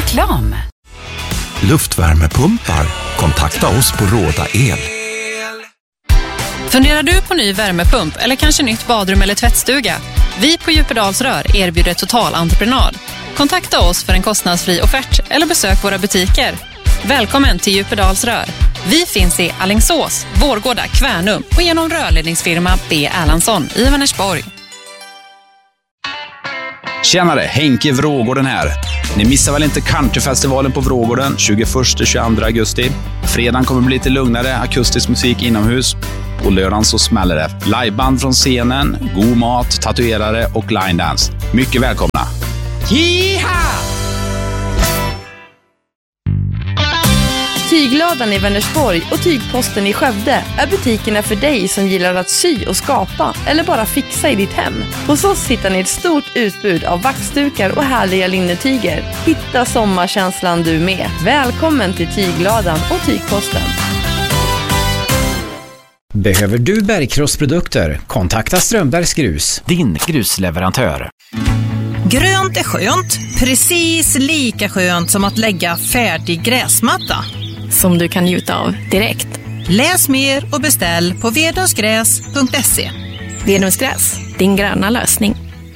Reklam. Luftvärmepumpar. Kontakta oss på Råda El. Funderar du på ny värmepump eller kanske nytt badrum eller tvättstuga? Vi på Djupedals Rör erbjuder totalentreprenad. Kontakta oss för en kostnadsfri offert eller besök våra butiker. Välkommen till Djupedals Rör. Vi finns i Alingsås, Vårgårda, Kvärnum och genom rörledningsfirma B. Erlandsson i Vänersborg. Tjenare, Henke Vrågården här. Ni missar väl inte Countryfestivalen på Vrågården 21-22 augusti. Fredagen kommer bli lite lugnare akustisk musik inomhus. På lördagen så smäller det. Liveband från scenen, god mat, tatuerare och line dance. Mycket välkomna. Jiha! Tygladan i Vänersborg och Tygposten i Skövde är butikerna för dig som gillar att sy och skapa eller bara fixa i ditt hem. Hos oss hittar ni ett stort utbud av vaxdukar och härliga linnetyger. Hitta sommarkänslan du med. Välkommen till Tygladan och Tygposten. Behöver du bergkrossprodukter? Kontakta Strömbergs Grus, din grusleverantör. Grönt är skönt, precis lika skönt som att lägga färdig gräsmatta. Som du kan njuta av direkt. Läs mer och beställ på vedungsgräs.se. Vedungsgräs, din gröna lösning.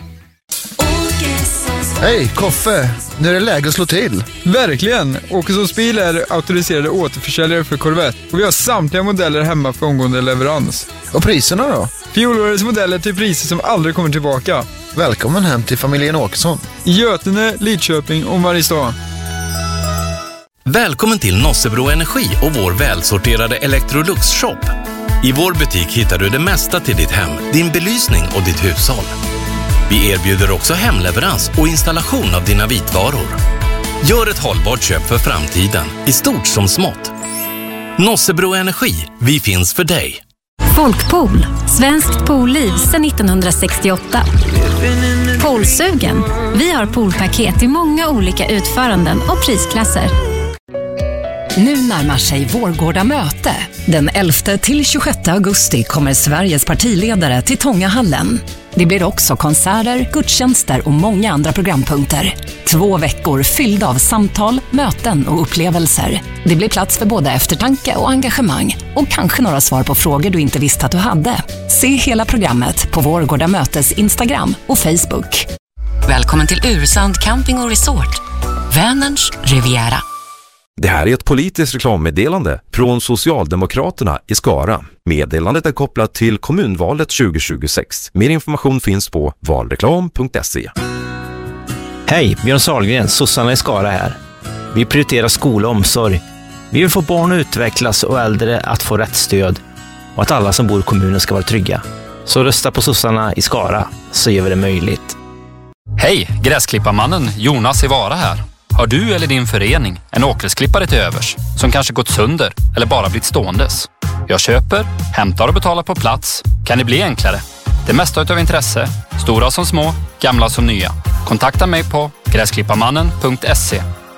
Hej, Koffe! Nu är det läge att slå till. Verkligen! Åkessons bil är auktoriserade återförsäljare för Corvette. Och vi har samtliga modeller hemma för omgående leverans. Och priserna då? Fjolårets modeller till priser som aldrig kommer tillbaka. Välkommen hem till familjen Åkesson. I Götene, Lidköping och Mariestad. Välkommen till Nossebro Energi och vår välsorterade Electrolux-shop. I vår butik hittar du det mesta till ditt hem, din belysning och ditt hushåll. Vi erbjuder också hemleverans och installation av dina vitvaror. Gör ett hållbart köp för framtiden, i stort som smått. Nossebro Energi, vi finns för dig. Folkpool, svenskt poolliv sedan 1968. Poolsugen, vi har poolpaket i många olika utföranden och prisklasser. Nu närmar sig Vårgårda möte. Den 11-26 augusti kommer Sveriges partiledare till Tångahallen. Det blir också konserter, gudstjänster och många andra programpunkter. 2 veckor fyllda av samtal, möten och upplevelser. Det blir plats för både eftertanke och engagemang. Och kanske några svar på frågor du inte visste att du hade. Se hela programmet på Vårgårda mötes Instagram och Facebook. Välkommen till Ursand Camping och Resort. Vänerns Riviera. Det här är ett politiskt reklammeddelande från Socialdemokraterna i Skara. Meddelandet är kopplat till kommunvalet 2026. Mer information finns på valreklam.se. Hej, Björn Sahlgren, Sossarna i Skara här. Vi prioriterar skola och omsorg. Vi vill få barn att utvecklas och äldre att få rätt stöd. Och att alla som bor i kommunen ska vara trygga. Så rösta på Sossarna i Skara, så gör vi det möjligt. Hej, gräsklipparmannen Jonas i Vara här. Har du eller din förening en åkgräsklippare till övers som kanske gått sönder eller bara blivit ståendes? Jag köper, hämtar och betalar på plats. Kan det bli enklare? Det mesta utav intresse, stora som små, gamla som nya. Kontakta mig på gräsklipparmannen.se.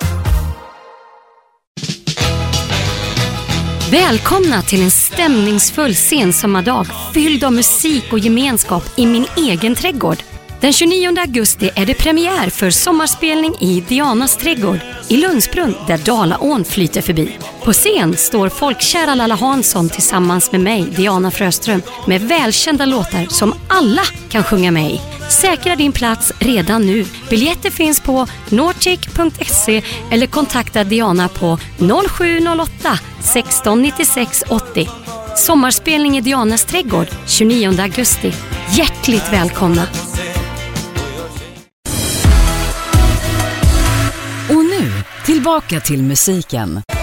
Välkomna till en stämningsfull sensommardag fylld av musik och gemenskap i min egen trädgård. Den 29 augusti är det premiär för sommarspelning i Dianas trädgård i Lundsbrunn där Dalaån flyter förbi. På scen står folkkära Lalla Hansson tillsammans med mig, Diana Fröström, med välkända låtar som alla kan sjunga med i. Säkra din plats redan nu. Biljetter finns på nortic.se eller kontakta Diana på 0708 16 96 80. Sommarspelning i Dianas trädgård 29 augusti. Hjärtligt välkomna! Och nu, tillbaka till musiken.